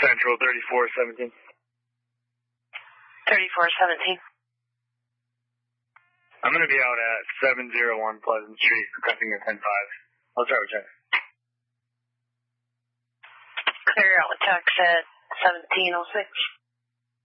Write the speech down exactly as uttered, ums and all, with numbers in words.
Central thirty-four seventeen. thirty-four seventeen. I'm going to be out at seven oh one Pleasant Street, requesting a ten five. I'll try with check. Clear out with tax at seventeen oh six.